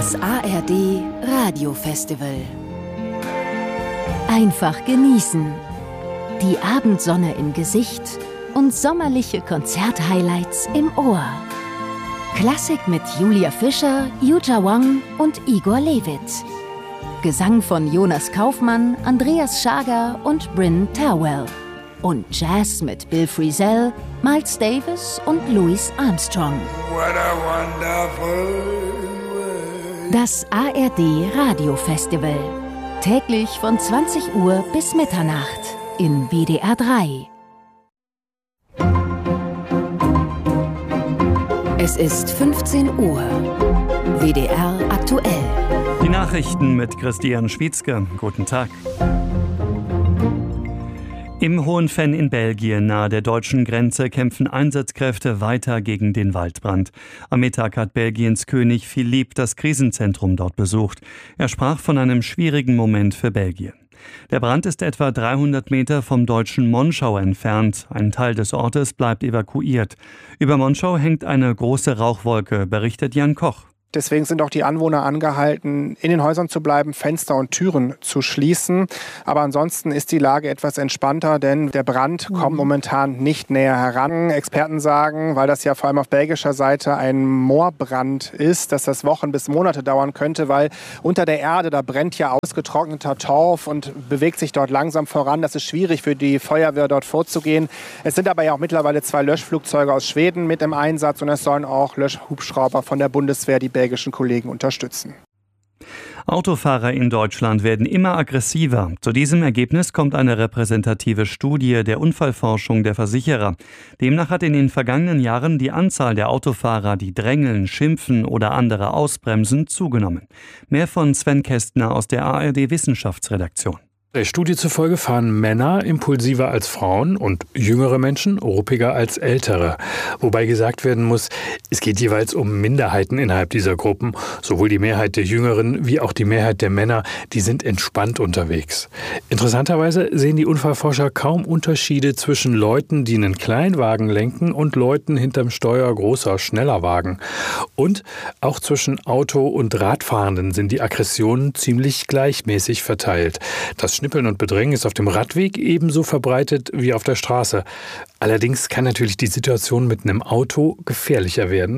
Das ARD Radiofestival. Einfach genießen. Die Abendsonne im Gesicht und sommerliche Konzerthighlights im Ohr. Klassik mit Julia Fischer, Yuja Wang und Igor Levit. Gesang von Jonas Kaufmann, Andreas Schager und Bryn Terwell. Und Jazz mit Bill Frisell, Miles Davis und Louis Armstrong. What a wonderful world. Das ARD Radiofestival. Täglich von 20 Uhr bis Mitternacht in WDR 3. Es ist 15 Uhr. WDR aktuell. Die Nachrichten mit Christian Schwietzke. Guten Tag. Im Hohenfenn in Belgien nahe der deutschen Grenze kämpfen Einsatzkräfte weiter gegen den Waldbrand. Am Mittag hat Belgiens König Philippe das Krisenzentrum dort besucht. Er sprach von einem schwierigen Moment für Belgien. Der Brand ist etwa 300 Meter vom deutschen Monschau entfernt. Ein Teil des Ortes bleibt evakuiert. Über Monschau hängt eine große Rauchwolke, berichtet Jan Koch. Deswegen sind auch die Anwohner angehalten, in den Häusern zu bleiben, Fenster und Türen zu schließen. Aber ansonsten ist die Lage etwas entspannter, denn der Brand kommt momentan nicht näher heran. Experten sagen, weil das ja vor allem auf belgischer Seite ein Moorbrand ist, dass das Wochen bis Monate dauern könnte, weil unter der Erde, da brennt ja ausgetrockneter Torf und bewegt sich dort langsam voran. Das ist schwierig für die Feuerwehr dort vorzugehen. Es sind aber ja auch mittlerweile 2 Löschflugzeuge aus Schweden mit im Einsatz und es sollen auch Löschhubschrauber von der Bundeswehr die belgischen Kollegen unterstützen. Autofahrer in Deutschland werden immer aggressiver. Zu diesem Ergebnis kommt eine repräsentative Studie der Unfallforschung der Versicherer. Demnach hat in den vergangenen Jahren die Anzahl der Autofahrer, die drängeln, schimpfen oder andere ausbremsen, zugenommen. Mehr von Sven Kästner aus der ARD Wissenschaftsredaktion. Der Studie zufolge fahren Männer impulsiver als Frauen und jüngere Menschen ruppiger als ältere. Wobei gesagt werden muss, es geht jeweils um Minderheiten innerhalb dieser Gruppen. Sowohl die Mehrheit der Jüngeren wie auch die Mehrheit der Männer, die sind entspannt unterwegs. Interessanterweise sehen die Unfallforscher kaum Unterschiede zwischen Leuten, die einen Kleinwagen lenken und Leuten hinterm Steuer großer, schneller Wagen. Und auch zwischen Auto- und Radfahrenden sind die Aggressionen ziemlich gleichmäßig verteilt. Das Schnippeln und Bedrängen ist auf dem Radweg ebenso verbreitet wie auf der Straße. Allerdings kann natürlich die Situation mit einem Auto gefährlicher werden.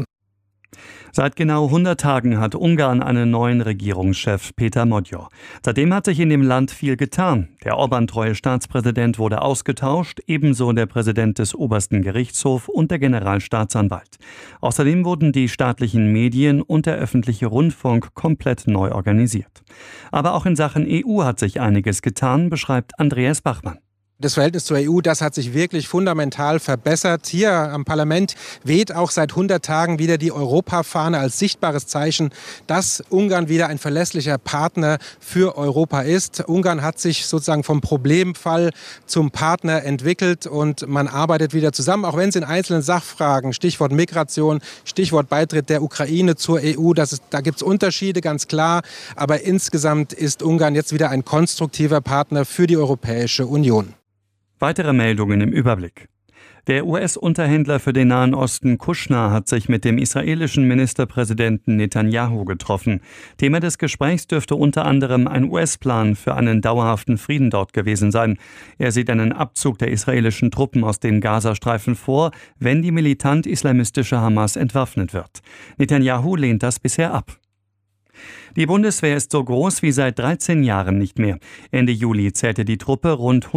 Seit genau 100 Tagen hat Ungarn einen neuen Regierungschef, Péter Magyar. Seitdem hat sich in dem Land viel getan. Der Orbán-treue Staatspräsident wurde ausgetauscht, ebenso der Präsident des obersten Gerichtshofs und der Generalstaatsanwalt. Außerdem wurden die staatlichen Medien und der öffentliche Rundfunk komplett neu organisiert. Aber auch in Sachen EU hat sich einiges getan, beschreibt Andreas Bachmann. Das Verhältnis zur EU, das hat sich wirklich fundamental verbessert. Hier am Parlament weht auch seit 100 Tagen wieder die Europafahne als sichtbares Zeichen, dass Ungarn wieder ein verlässlicher Partner für Europa ist. Ungarn hat sich sozusagen vom Problemfall zum Partner entwickelt und man arbeitet wieder zusammen, auch wenn es in einzelnen Sachfragen, Stichwort Migration, Stichwort Beitritt der Ukraine zur EU, da gibt es Unterschiede, ganz klar. Aber insgesamt ist Ungarn jetzt wieder ein konstruktiver Partner für die Europäische Union. Weitere Meldungen im Überblick. Der US-Unterhändler für den Nahen Osten Kushner hat sich mit dem israelischen Ministerpräsidenten Netanyahu getroffen. Thema des Gesprächs dürfte unter anderem ein US-Plan für einen dauerhaften Frieden dort gewesen sein. Er sieht einen Abzug der israelischen Truppen aus den Gazastreifen vor, wenn die militant-islamistische Hamas entwaffnet wird. Netanyahu lehnt das bisher ab. Die Bundeswehr ist so groß wie seit 13 Jahren nicht mehr. Ende Juli zählte die Truppe rund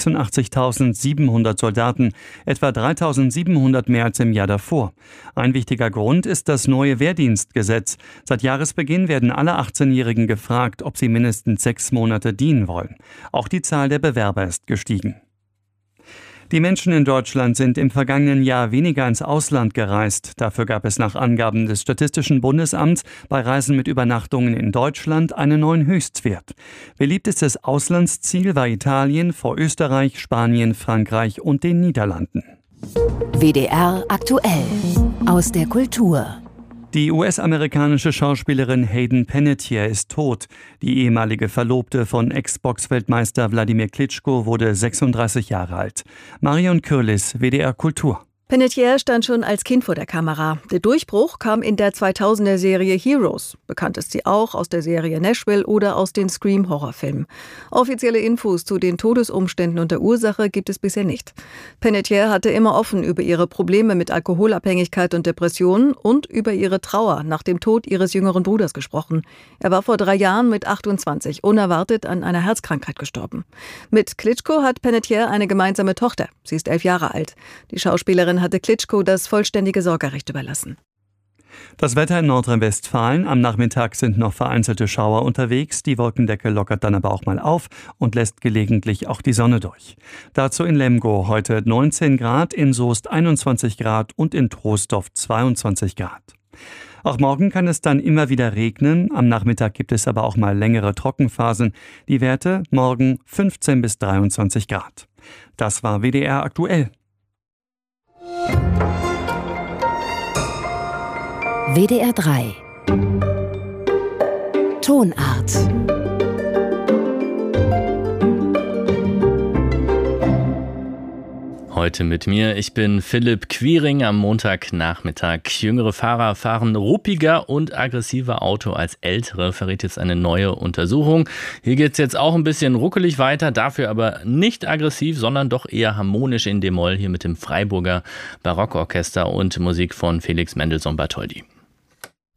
186.700 Soldaten, etwa 3.700 mehr als im Jahr davor. Ein wichtiger Grund ist das neue Wehrdienstgesetz. Seit Jahresbeginn werden alle 18-Jährigen gefragt, ob sie mindestens 6 Monate dienen wollen. Auch die Zahl der Bewerber ist gestiegen. Die Menschen in Deutschland sind im vergangenen Jahr weniger ins Ausland gereist. Dafür gab es nach Angaben des Statistischen Bundesamts bei Reisen mit Übernachtungen in Deutschland einen neuen Höchstwert. Beliebtestes Auslandsziel war Italien vor Österreich, Spanien, Frankreich und den Niederlanden. WDR aktuell aus der Kultur. Die US-amerikanische Schauspielerin Hayden Panettiere ist tot. Die ehemalige Verlobte von Ex-Box-Weltmeister Wladimir Klitschko wurde 36 Jahre alt. Marion Kürlis, WDR Kultur. Panettiere stand schon als Kind vor der Kamera. Der Durchbruch kam in der 2000er-Serie Heroes. Bekannt ist sie auch aus der Serie Nashville oder aus den Scream-Horrorfilmen. Offizielle Infos zu den Todesumständen und der Ursache gibt es bisher nicht. Panettiere hatte immer offen über ihre Probleme mit Alkoholabhängigkeit und Depressionen und über ihre Trauer nach dem Tod ihres jüngeren Bruders gesprochen. Er war vor 3 Jahren mit 28 unerwartet an einer Herzkrankheit gestorben. Mit Klitschko hat Panettiere eine gemeinsame Tochter. Sie ist 11 Jahre alt. Die Schauspielerin hatte Klitschko das vollständige Sorgerecht überlassen. Das Wetter in Nordrhein-Westfalen. Am Nachmittag sind noch vereinzelte Schauer unterwegs. Die Wolkendecke lockert dann aber auch mal auf und lässt gelegentlich auch die Sonne durch. Dazu in Lemgo heute 19 Grad, in Soest 21 Grad und in Troisdorf 22 Grad. Auch morgen kann es dann immer wieder regnen. Am Nachmittag gibt es aber auch mal längere Trockenphasen. Die Werte morgen 15 bis 23 Grad. Das war WDR aktuell. WDR 3 Tonart. Heute mit mir, ich bin Philipp Quiring. Am Montagnachmittag. Jüngere Fahrer fahren ruppiger und aggressiver Auto als ältere, verrät jetzt eine neue Untersuchung. Hier geht es jetzt auch ein bisschen ruckelig weiter, dafür aber nicht aggressiv, sondern doch eher harmonisch in D-Moll, hier mit dem Freiburger Barockorchester und Musik von Felix Mendelssohn Bartholdy.